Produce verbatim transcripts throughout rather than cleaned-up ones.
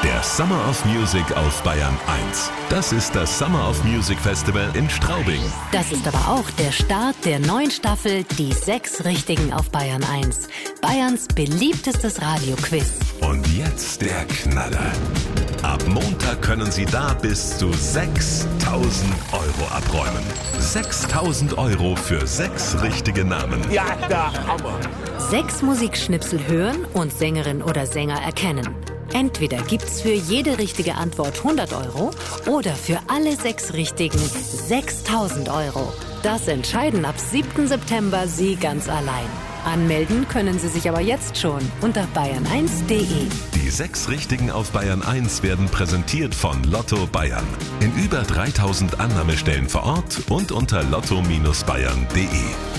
Der Summer of Music auf Bayern eins. Das ist das Summer of Music Festival in Straubing. Das ist aber auch der Start der neuen Staffel Die sechs Richtigen auf Bayern eins. Bayerns beliebtestes Radioquiz. Und jetzt der Knaller. Ab Montag können Sie da bis zu sechstausend Euro abräumen. sechstausend Euro für sechs richtige Namen. Ja, der Hammer. Sechs Musikschnipsel hören und Sängerin oder Sänger erkennen. Entweder gibt's für jede richtige Antwort hundert Euro oder für alle sechs Richtigen sechstausend Euro. Das entscheiden ab siebten September Sie ganz allein. Anmelden können Sie sich aber jetzt schon unter bayern eins punkt de. Die sechs Richtigen auf Bayern eins werden präsentiert von Lotto Bayern. In über dreitausend Annahmestellen vor Ort und unter lotto Bindestrich bayern punkt de.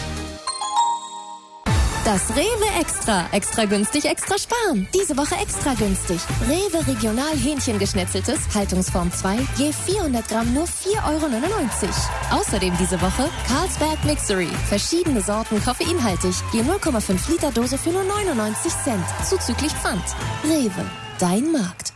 Das Rewe Extra. Extra günstig, extra sparen. Diese Woche extra günstig. Rewe Regional Hähnchengeschnetzeltes, Haltungsform zwei, je vierhundert Gramm nur vier Euro neunundneunzig. Außerdem diese Woche Carlsberg Mixery. Verschiedene Sorten koffeinhaltig. Je null Komma fünf Liter Dose für nur neunundneunzig Cent. Zuzüglich Pfand. Rewe. Dein Markt.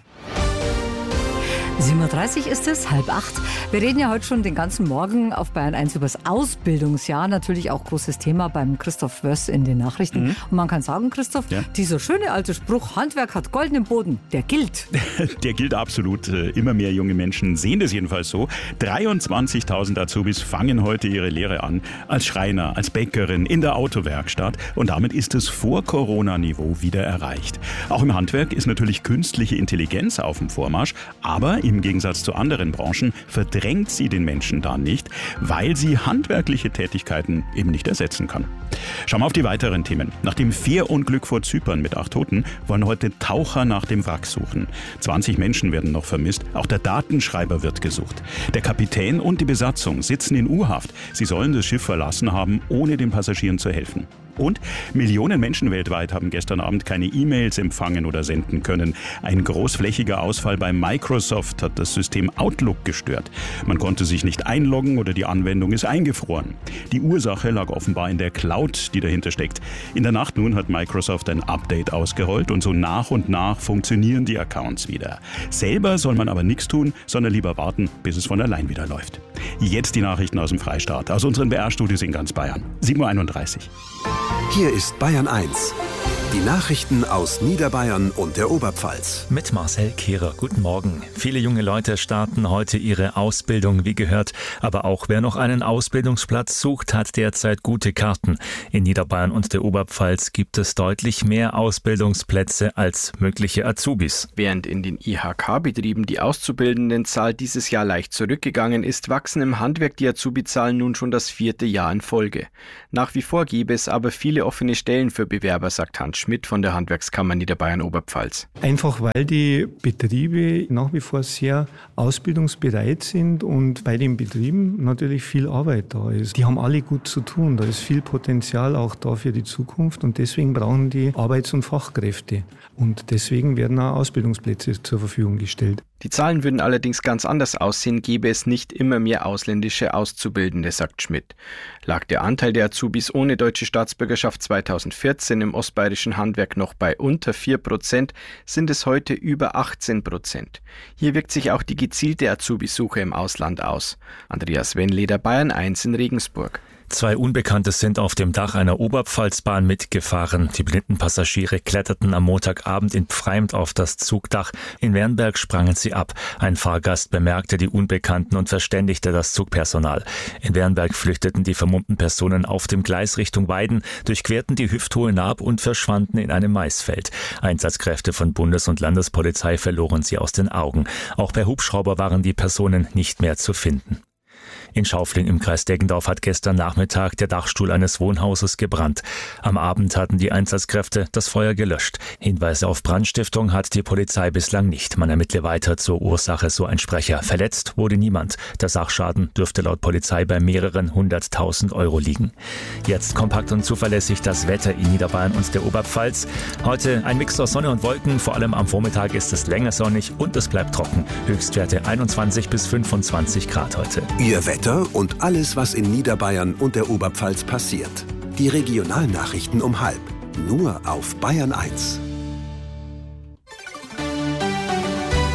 sieben Uhr dreißig ist es, halb acht. Wir reden ja heute schon den ganzen Morgen auf Bayern eins über das Ausbildungsjahr. Natürlich auch großes Thema beim Christoph Wöss in den Nachrichten. Mhm. Und man kann sagen, Christoph, ja. dieser schöne alte Spruch, Handwerk hat goldenen Boden, der gilt. Der gilt absolut. Immer mehr junge Menschen sehen das jedenfalls so. dreiundzwanzigtausend Azubis fangen heute ihre Lehre an. Als Schreiner, als Bäckerin, in der Autowerkstatt. Und damit ist es Vor-Corona-Niveau wieder erreicht. Auch im Handwerk ist natürlich künstliche Intelligenz auf dem Vormarsch. Aber im Gegensatz zu anderen Branchen verdrängt sie den Menschen da nicht, weil sie handwerkliche Tätigkeiten eben nicht ersetzen kann. Schauen wir auf die weiteren Themen. Nach dem Fährunglück vor Zypern mit acht Toten wollen heute Taucher nach dem Wrack suchen. zwanzig Menschen werden noch vermisst. Auch der Datenschreiber wird gesucht. Der Kapitän und die Besatzung sitzen in U-Haft. Sie sollen das Schiff verlassen haben, ohne den Passagieren zu helfen. Und Millionen Menschen weltweit haben gestern Abend keine E-Mails empfangen oder senden können. Ein großflächiger Ausfall bei Microsoft hat das System Outlook gestört. Man konnte sich nicht einloggen oder die Anwendung ist eingefroren. Die Ursache lag offenbar in der Cloud, die dahinter steckt. In der Nacht nun hat Microsoft ein Update ausgerollt und so nach und nach funktionieren die Accounts wieder. Selber soll man aber nichts tun, sondern lieber warten, bis es von allein wieder läuft. Jetzt die Nachrichten aus dem Freistaat, aus unseren B R-Studios in ganz Bayern. sieben Uhr einunddreißig. Hier ist Bayern eins. Die Nachrichten aus Niederbayern und der Oberpfalz. Mit Marcel Kehrer. Guten Morgen. Viele junge Leute starten heute ihre Ausbildung, wie gehört. Aber auch wer noch einen Ausbildungsplatz sucht, hat derzeit gute Karten. In Niederbayern und der Oberpfalz gibt es deutlich mehr Ausbildungsplätze als mögliche Azubis. Während in den I H K-Betrieben die Auszubildendenzahl dieses Jahr leicht zurückgegangen ist, wachsen im Handwerk die Azubi-Zahlen nun schon das vierte Jahr in Folge. Nach wie vor gäbe es aber viele offene Stellen für Bewerber, sagt Hans Schmidt von der Handwerkskammer Niederbayern-Oberpfalz. Einfach weil die Betriebe nach wie vor sehr ausbildungsbereit sind und bei den Betrieben natürlich viel Arbeit da ist. Die haben alle gut zu tun, da ist viel Potenzial auch da für die Zukunft und deswegen brauchen die Arbeits- und Fachkräfte. Und deswegen werden auch Ausbildungsplätze zur Verfügung gestellt. Die Zahlen würden allerdings ganz anders aussehen, gäbe es nicht immer mehr ausländische Auszubildende, sagt Schmidt. Lag der Anteil der Azubis ohne deutsche Staatsbürgerschaft zweitausendvierzehn im ostbayerischen Handwerk noch bei unter vier Prozent, sind es heute über achtzehn Prozent. Hier wirkt sich auch die gezielte Azubisuche im Ausland aus. Andreas Wenleder, Bayern eins in Regensburg. Zwei Unbekannte sind auf dem Dach einer Oberpfalzbahn mitgefahren. Die blinden Passagiere kletterten am Montagabend in Pfreimd auf das Zugdach. In Wernberg sprangen sie ab. Ein Fahrgast bemerkte die Unbekannten und verständigte das Zugpersonal. In Wernberg flüchteten die vermummten Personen auf dem Gleis Richtung Weiden, durchquerten die hüfthohe Naab und verschwanden in einem Maisfeld. Einsatzkräfte von Bundes- und Landespolizei verloren sie aus den Augen. Auch per Hubschrauber waren die Personen nicht mehr zu finden. In Schaufling im Kreis Deggendorf hat gestern Nachmittag der Dachstuhl eines Wohnhauses gebrannt. Am Abend hatten die Einsatzkräfte das Feuer gelöscht. Hinweise auf Brandstiftung hat die Polizei bislang nicht. Man ermittle weiter zur Ursache, so ein Sprecher. Verletzt wurde niemand. Der Sachschaden dürfte laut Polizei bei mehreren hunderttausend Euro liegen. Jetzt kompakt und zuverlässig das Wetter in Niederbayern und der Oberpfalz. Heute ein Mix aus Sonne und Wolken. Vor allem am Vormittag ist es länger sonnig und es bleibt trocken. Höchstwerte einundzwanzig bis fünfundzwanzig Grad heute. Ihr Wetter und alles, was in Niederbayern und der Oberpfalz passiert. Die Regionalnachrichten um halb. Nur auf Bayern eins.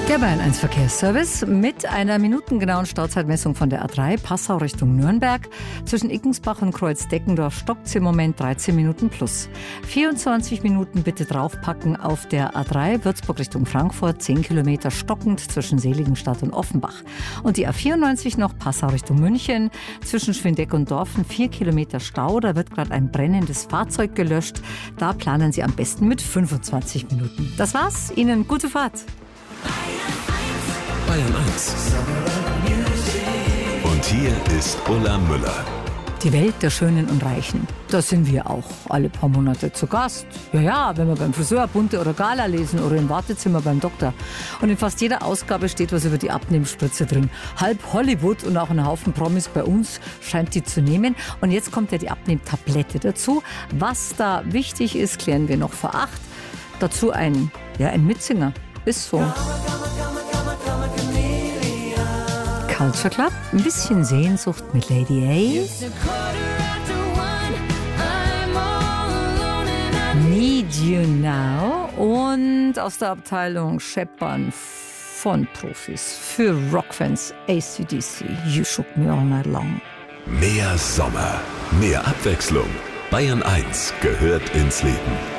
Der Bayern eins Verkehrsservice mit einer minutengenauen Stauzeitmessung von der A drei Passau Richtung Nürnberg. Zwischen Ickensbach und Kreuz-Deckendorf stockt es im Moment dreizehn Minuten plus. vierundzwanzig Minuten bitte draufpacken auf der A drei Würzburg Richtung Frankfurt, zehn Kilometer stockend zwischen Seligenstadt und Offenbach. Und die A vierundneunzig noch Passau Richtung München, zwischen Schwindeck und Dorfen vier Kilometer Stau. Da wird gerade ein brennendes Fahrzeug gelöscht. Da planen Sie am besten mit fünfundzwanzig Minuten. Das war's. Ihnen gute Fahrt. Bayern eins. Und hier ist Ulla Müller. Die Welt der Schönen und Reichen. Da sind wir auch alle paar Monate zu Gast. Ja, ja, wenn wir beim Friseur Bunte oder Gala lesen oder im Wartezimmer beim Doktor. Und in fast jeder Ausgabe steht was über die Abnehmspritze drin. Halb Hollywood und auch ein Haufen Promis bei uns scheint die zu nehmen. Und jetzt kommt ja die Abnehmtablette dazu. Was da wichtig ist, klären wir noch vor acht. Dazu ein, ja, ein Mitsinger. Ist so. Culture Club, ein bisschen Sehnsucht mit Lady A. Need You Now und aus der Abteilung Scheppern von Profis für Rockfans A C D C. You Shook Me All Night Long. Mehr Sommer, mehr Abwechslung. Bayern eins gehört ins Leben.